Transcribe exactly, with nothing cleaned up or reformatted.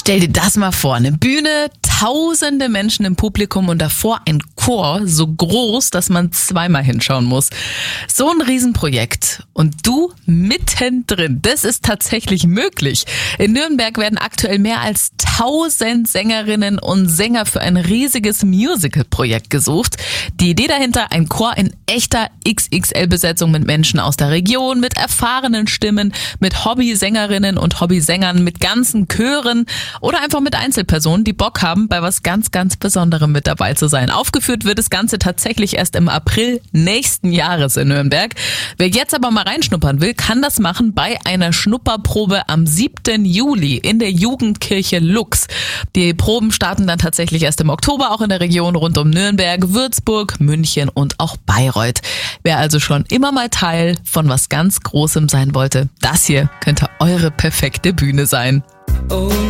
Stell dir das mal vor, eine Bühne, tausende Menschen im Publikum und davor ein Chor so groß, dass man zweimal hinschauen muss. So ein Riesenprojekt und du mittendrin, das ist tatsächlich möglich. In Nürnberg werden aktuell mehr als tausend Sängerinnen und Sänger für ein riesiges Musical-Projekt gesucht. Die Idee dahinter, ein Chor in echter X X L-Besetzung mit Menschen aus der Region, mit erfahrenen Stimmen, mit Hobbysängerinnen und Hobbysängern, mit ganzen Chören oder einfach mit Einzelpersonen, die Bock haben, bei was ganz, ganz Besonderem mit dabei zu sein. Aufgeführt wird das Ganze tatsächlich erst im April nächsten Jahres in Nürnberg. Wer jetzt aber mal reinschnuppern will, kann das machen bei einer Schnupperprobe am siebten Juli in der Jugendkirche Lux. Die Proben starten dann tatsächlich erst im Oktober, auch in der Region rund um Nürnberg, Würzburg, München und auch Bayreuth. Wer also schon immer mal Teil von was ganz Großem sein wollte, das hier könnte eure perfekte Bühne sein. Oh